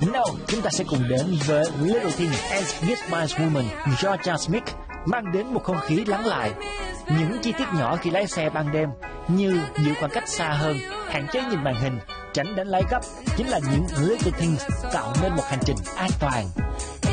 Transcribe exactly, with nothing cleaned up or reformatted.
No, chúng ta sẽ cùng đến với Little Things as Gift by Woman, Georgia Smith, mang đến một không khí lắng lại. Những chi tiết nhỏ khi lái xe ban đêm, như giữ khoảng cách xa hơn, hạn chế nhìn màn hình, tránh đánh lái gấp, chính là những Little Things tạo nên một hành trình an toàn.